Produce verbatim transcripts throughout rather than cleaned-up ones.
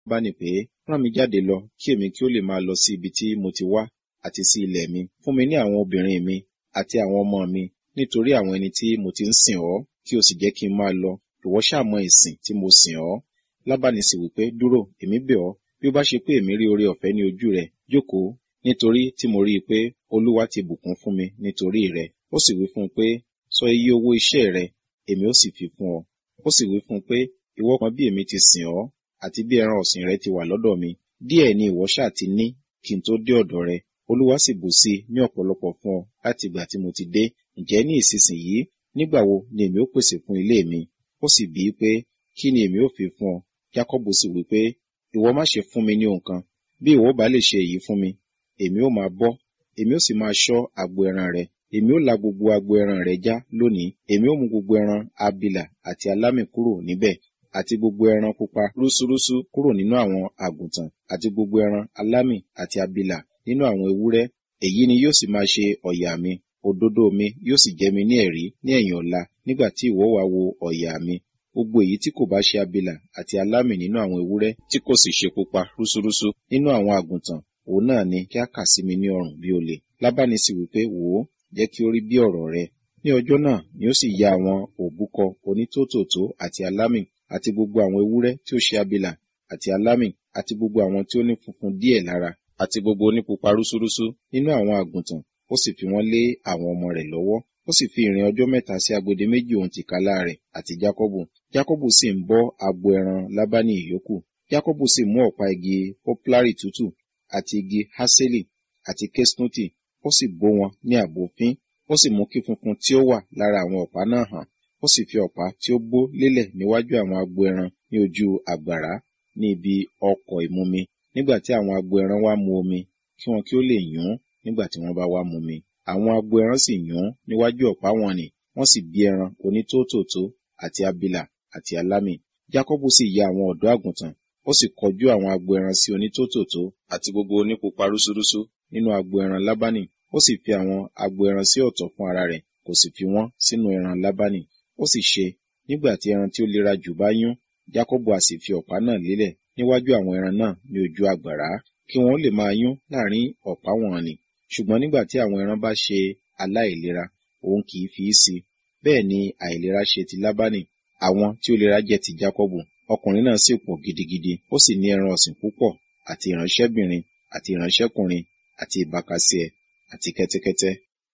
Lábánì pé, rán mi jáde lọ, kí èmi kí ó lè máa lọ sí ibi tí mo ti wá àti sí ilẹ̀ mi. Fún mi ní àwọn obìnrin mi àti àwọn ọmọ mi, nítorí àwọn ẹni tí mo ti ń sìn ọ́, kí o sì jẹ́ kí n máa lọ. Ìwọ ṣá mọ ìsìn tí mo sìn ọ́. Lábánì sì wí pé, dúró, èmi bẹ̀ ọ́, bí ó bá ṣe pé èmi rí oore ọ̀fẹ́ ní ojú rẹ, jókòó, nítorí tí mo rí i pé Olúwa ti bùkún fún mi nítorí rẹ. Ó sì wí fún un pé, sọ iye owó iṣẹ́ rẹ, èmi ó sì fi fún ọ. Ó sì wí fún un pé, ìwọ mọ bí èmi ti sìn ọ́, àti bí ẹran ọ̀sìn rẹ ti wà lọ́dọ̀ mi. Díẹ̀ ni ìwọ ṣá ti ní kí n tó dé ọ̀dọ̀ rẹ. Olúwa sì bù sí i ní ọ̀pọ̀lọpọ̀ fún ọ láti ìgbà tí mo ti dé. Ǹjẹ́ ní ìsinsìnyí, nígbà wo ni èmi ó pèsè fún ilé mi? Ó sì bí i pé, kí ni èmi ó fi fún ọ? Jákọ́bù sì wí pé, ìwọ má ṣe fún mi ní ohun kan. Bí ìwọ bá lè ṣe èyí fún mi, èmi ó máa bọ́, èmi ó sì máa ṣọ́ agbo ẹran rẹ. Èmi ó la gbogbo agbo ẹran rẹ já lónìí. Èmi ó mú gbogbo ẹran abilà àti alámì kúrò níbẹ̀, àti gbogbo ẹran pupa rúsúrúsú kúrò nínú àwọn àgùntàn, àti gbogbo ẹran alámì àti abilà nínú àwọn ewúrẹ́. Èyí ni yóò sì máa ṣe ọ̀yà mi. Òdodo mi yóò sì jẹ́ mi ní ẹ̀rí ní ẹ̀yìn ọ̀la, nígbà tí ìwọ wá wo ọ̀yà mi. Gbogbo èyí tí kò bá ṣe abilà àti alámì nínú àwọn ewúrẹ́, tí kò sì ṣe pupa rúsúrúsú nínú àwọn àgùntàn, òun náà ni kí a kà sí mi ní ọrùn bí olè. Lábánì sì wí pé, wò ó, jẹ́ kí ó rí bí ọ̀rọ̀ rẹ. Ní ọjọ́ náà ni ó sì ya àwọn òbúkọ onítòtòtó àti alámì, àti gbogbo àwọn ewúrẹ́ tí ó ṣe abilà àti alámì, àti gbogbo àwọn tí ó ní funfun díẹ̀ lára, àti gbogbo onípupa rúsúrúsú nínú àwọn àgùntàn, ó sì fi wọ́n lé àwọn ọmọ rẹ̀ lọ́wọ́. Ó sì fi ìrìn ọjọ́ mẹ́ta sí agbede méjì òun tìkálà rẹ̀ àti Jákọ́bù. Jákọ́bù sì ń bọ́ agbo ẹran Lábánì ìyókù. Jákọ́bù sì mú ọ̀pá igi poplari tútù àti igi haseli àti kesnuti, ó sì bó wọn ní àbòfín. Ó sì mú kí funfun tí ó wà lára àwọn ọ̀pá náà hàn. Ó sì fi ọ̀pá tí ó bó lélẹ̀ níwájú àwọn agbo ẹran ní ojú àgbàrá ní ibi ọkọ̀ ìmumi, nígbà tí àwọn agbo ẹran wá mu omi, kí wọn kí ó lè yún nígbà tí wọ́n bá wá mumi. Àwọn agbo ẹran sì yún níwájú ọ̀pá wọn nì, wọ́n sì bí ẹran onítòtòtó àti abilà àti alámì. Jákọ́bù sì ya àwọn ọ̀dọ́ àgùntàn, ó sì kọjú àwọn agbo ẹran sí onítòtòtó àti gbogbo onípupa rúsúrúsú nínú agbo ẹran Lábánì. Ó sì fi àwọn agbo ẹran sí ọ̀tọ̀ fún ara rẹ̀, kò sì fi wọ́n sínú ẹran Lábánì. Ó sì ṣe, nígbà tí ẹran tí ó lera jù bá yún, Jákọ́bù a sì fi ọ̀pá náà lélẹ̀ níwájú àwọn ẹran náà ní ojú àgbàrá, kí wọn lè máa yún láàrin ọ̀pá wọn nì. Ṣùgbọ́n nígbà tí àwọn ẹran bá ṣe aláìlera, òun kì í fi í sí. Bẹ́ẹ̀ ni àìlera ṣe ti Lábánì, àwọn tí ó lera jẹ́ ti Jákọ́bù. Ọkùnrin náà sì pọ̀ gidigidi, ó sì ní ẹran ọ̀sìn púpọ̀, àti ìránṣẹ́bìnrin, àti ìránṣẹ́kùnrin, àti ìbákasíẹ, àti kẹ́tẹ́kẹ́tẹ́.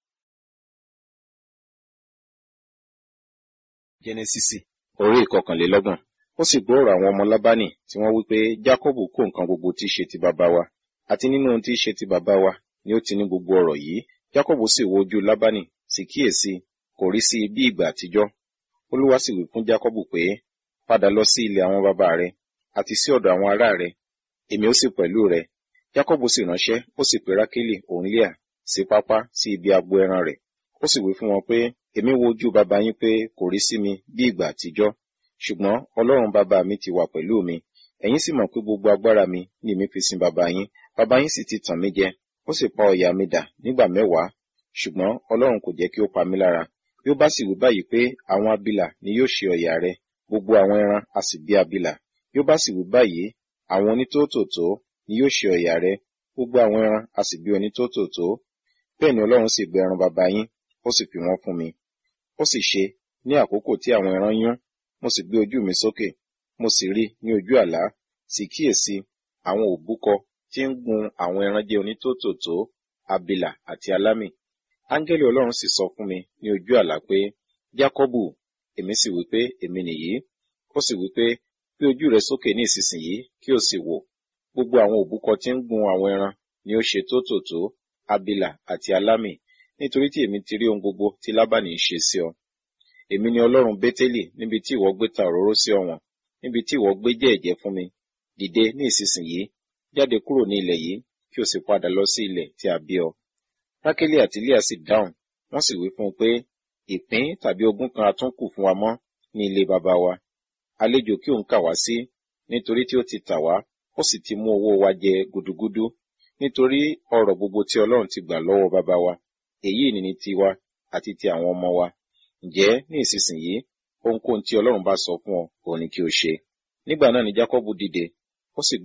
Jẹ́nẹ́sísì orí ìkọkànlélọ́gbọ̀n. Ó sì gbọ́ ọ̀rọ̀ àwọn ọmọ Lábánì tí wọ́n wí pé, Jákọ́bù kó nǹkan gbogbo tí í ṣe ti bàbá wa, àti nínú ohun tí í ṣe ti bàbá wa ni ó ti ní gbogbo ọ̀rọ̀ yìí. Jákọ́bù sì wo ojú Lábánì, sì kíyèsí, kò rí sí i bí ìgbà àtijọ́. Olúwa sì wí fún Jákọ́bù pé, padà lọ sí ilẹ̀ àwọn bàbá rẹ, àti sí ọ̀dọ̀ àwọn ará rẹ, èmi ó sì pẹ̀lú rẹ. Jákọ́bù sì ránṣẹ́, ó sì pe Rákélì òun Léà sí pápá sí ibi agbo ẹran rẹ̀. Ó sì wí fún wọn pé, èmi wo ojú bàbá yín pé kò rí sí mi bí ìgbà àtijọ́, ṣùgbọ́n Ọlọ́run bàbá mi ti wà pẹ̀lú mi. Ẹ̀yin sì mọ̀ pé gbogbo agbára mi ni èmi fi sin bàbá yín. Bàbá yín sì ti tàn mí jẹ, ó sì pa ọ̀yà mi dà nígbà mẹ́wàá, ṣùgbọ́n Ọlọ́run kò jẹ́ kí ó pa mí lára. Bí ó bá sì wí báyìí pé àwọn abilà ni yóò ṣe ọ̀yà rẹ, gbogbo àwọn ẹran a sì bí abilà. Bí ó bá sì wí báyìí, àwọn onítòtòtó ni yóò ṣe ọ̀yà rẹ, gbogbo àwọn ẹran a sì bí onítòtòtó. Bẹ́ẹ̀ ni Ọlọ́run sì gbé ẹran bàbá yín, ó sì fi wọ́n fún mi. Ó sì ṣe, ní àkókò tí àwọn ẹran yún, mo sì gbé ojú mi sókè, mo sì rí ní ojú àlá, sì kíyèsí, àwọn òbúkọ tí ń gun àwọn ẹran jẹ́ onítòtòtó, abilà àti alámì. Áńgẹ́lì Ọlọ́run sì sọ fún mi ní ojú àlá pé, Jákọ́bù, èmi sì wí pé, èmi nìyí. Ó sì wí pé, gbé ojú rẹ sókè ní ìsinsìnyí, kí o sì wò. Gbogbo àwọn òbúkọ tí ń gun àwọn ẹran ni ó ṣe tótòtó, abilà àti alámì, nítorí tí èmi ti rí ohun gbogbo tí Lábánì ń ṣe sí ọ. Èmi ni Ọlọ́run Bétélì, níbi tí ìwọ gbé ta òróró sí ọ̀wọ̀n, níbi tí ìwọ gbé jẹ́ ẹ̀jẹ́ fún mi. Dìde ní ìsinsìnyí, jáde kúrò ní ilẹ̀ yìí, kí o sì padà lọ sí ilẹ̀ tí a bí ọ. Rákélì àti Léà sì dáhùn, wọ́n sì wí fún un pé, ìpín tàbí ogún kan a tún kù fún wa mọ́ ní ilé baba wa. Àlejò kí òun kà wá sí, nítorí tí ó ti tà wá, ó sì ti mú owó wa jẹ gudugudu, nítorí ọrọ̀ gbogbo tí Ọlọ́run ti gbà lọ́wọ́ baba wa, èyí ni ní tiwa àti ti àwọn ọmọ wa. Ǹjẹ́ ní ìsinsìnyí, ohunkóhun tí Ọlọ́run bá sọ fún ọ, òun ni kí o ṣe. Nígbà náà ni Jákọ́bù dìde, ó sì